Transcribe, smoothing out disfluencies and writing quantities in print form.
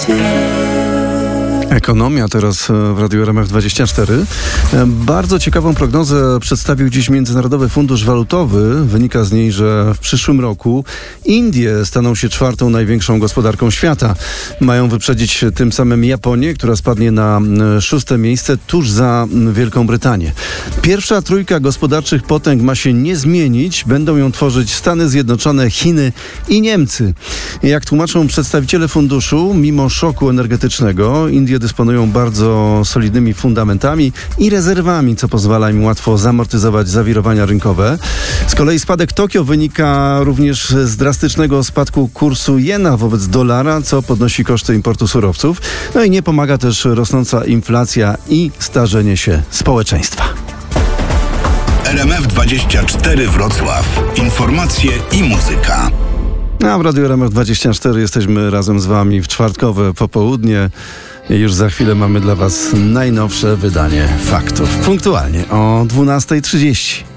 Ekonomia teraz w Radiu RMF24. Bardzo ciekawą prognozę przedstawił dziś Międzynarodowy Fundusz Walutowy. Wynika z niej, że w przyszłym roku Indie staną się czwartą największą gospodarką świata. Mają wyprzedzić tym samym Japonię, która spadnie na 6. miejsce tuż za Wielką Brytanię. Pierwsza trójka gospodarczych potęg ma się nie zmienić. Będą ją tworzyć Stany Zjednoczone, Chiny i Niemcy. Jak tłumaczą przedstawiciele funduszu, mimo szoku energetycznego Indie dysponują bardzo solidnymi fundamentami i rezerwami, co pozwala im łatwo zamortyzować zawirowania rynkowe. Z kolei spadek Tokio wynika również z drastycznego spadku kursu jena wobec dolara, co podnosi koszty importu surowców. No i nie pomaga też rosnąca inflacja i starzenie się społeczeństwa. RMF24 Wrocław. Informacje i muzyka. A w Radiu RMF24 jesteśmy razem z Wami w czwartkowe popołudnie. Już za chwilę mamy dla Was najnowsze wydanie faktów. Punktualnie o 12:30.